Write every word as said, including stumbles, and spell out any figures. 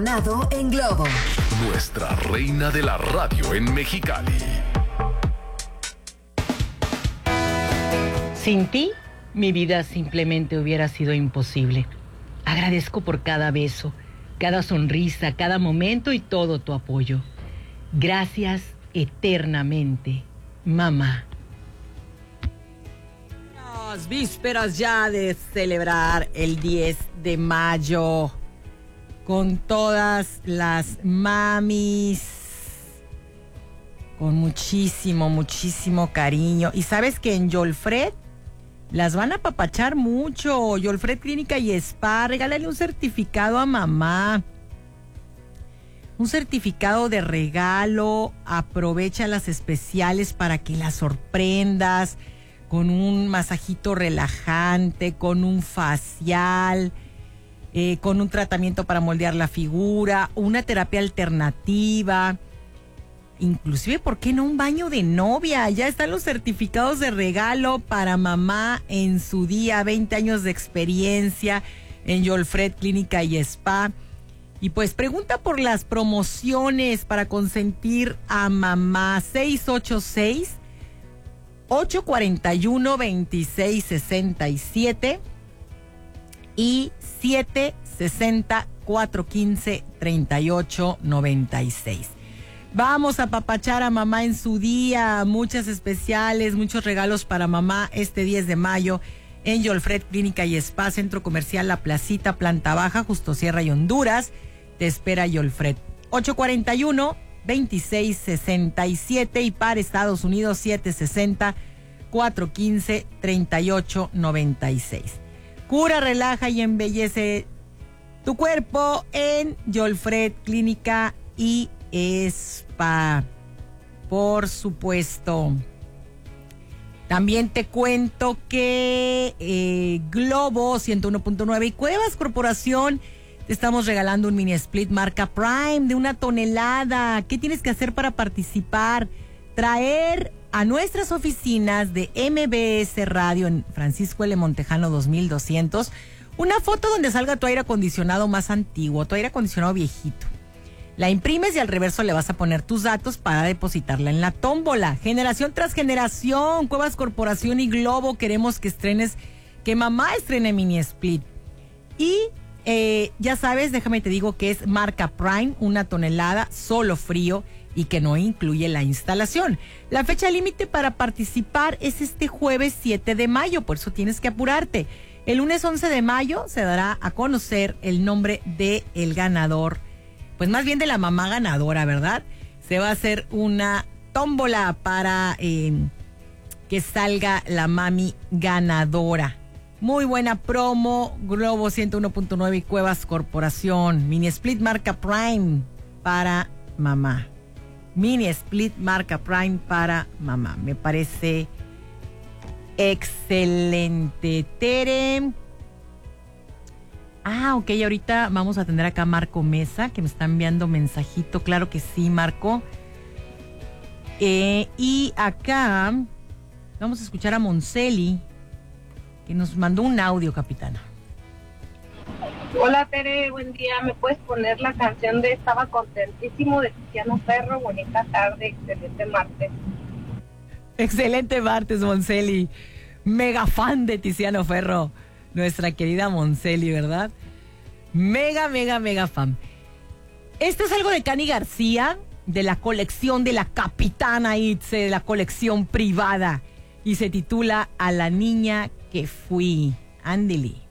Maldonado en Globo. Nuestra reina de la radio en Mexicali. Sin ti, mi vida simplemente hubiera sido imposible. Agradezco por cada beso, cada sonrisa, cada momento y todo tu apoyo. Gracias eternamente, mamá. Las vísperas ya de celebrar el diez de mayo con todas las mamis, con muchísimo, muchísimo cariño. Y sabes que en Yolfred las van a apapachar mucho. Yolfred Clínica y Spa, regálale un certificado a mamá. Un certificado de regalo. Aprovecha las especiales para que la sorprendas con un masajito relajante, con un facial, eh, con un tratamiento para moldear la figura, una terapia alternativa. Inclusive, ¿por qué no un baño de novia? Ya están los certificados de regalo para mamá en su día, veinte años de experiencia en Yolfred Clínica y Spa. Y pues pregunta por las promociones para consentir a mamá. seis ocho seis, ocho cuatro uno, dos seis seis siete y siete seis cero, cuatro uno cinco, tres ocho nueve seis. Vamos a apapachar a mamá en su día. Muchas especiales, muchos regalos para mamá este diez de mayo en Yolfred Clínica y Spa, Centro Comercial La Placita, planta baja, Justo Sierra y Honduras. Te espera Yolfred. ocho cuatro uno, dos seis seis siete y para Estados Unidos siete seis cero, cuatro uno cinco, tres ocho nueve seis. Cura, relaja y embellece tu cuerpo en Yolfred Clínica y Spa, por supuesto. También te cuento que eh, Globo ciento uno punto nueve y Cuevas Corporación te estamos regalando un mini split marca Prime de una tonelada. ¿Qué tienes que hacer para participar? Traer a nuestras oficinas de M B S Radio en Francisco L. Montejano dos mil doscientos una foto donde salga tu aire acondicionado más antiguo, tu aire acondicionado viejito. La imprimes y al reverso le vas a poner tus datos para depositarla en la tómbola. Generación tras generación, Cuevas Corporación y Globo, queremos que estrenes, que mamá estrene mini split. Y eh, ya sabes, déjame te digo que es marca Prime, una tonelada, solo frío y que no incluye la instalación. La fecha límite para participar es este jueves siete de mayo, por eso tienes que apurarte. El lunes once de mayo se dará a conocer el nombre del ganador, pues más bien de la mamá ganadora, ¿verdad? Se va a hacer una tómbola para eh, que salga la mami ganadora. Muy buena promo, Globo ciento uno punto nueve y Cuevas Corporación. Mini Split marca Prime para mamá. Mini Split marca Prime para mamá. Me parece excelente. Tere. Ah, ok, ahorita vamos a tener acá a Marco Mesa, que me está enviando mensajito. Claro que sí, Marco. Eh, y acá vamos a escuchar a Monceli, que nos mandó un audio, capitana. Hola, Tere, buen día. ¿Me puedes poner la canción de Estaba Contentísimo de Tiziano Ferro? Bonita tarde, excelente martes. Excelente martes, Monceli. Mega fan de Tiziano Ferro. Nuestra querida Monceli, ¿verdad? Mega, mega, mega fan. Esto es algo de Cani García, de la colección de la Capitana Itze, de la colección privada. Y se titula A la niña que fui. Ándele.